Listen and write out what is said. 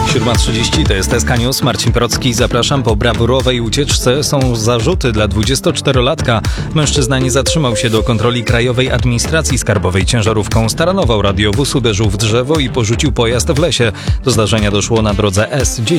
7:30 to jest SK News. Marcin Procki, zapraszam. Po brawurowej ucieczce są zarzuty dla 24-latka. Mężczyzna nie zatrzymał się do kontroli Krajowej Administracji Skarbowej ciężarówką. Staranował radiowóz, uderzył w drzewo i porzucił pojazd w lesie. Do zdarzenia doszło na drodze S10.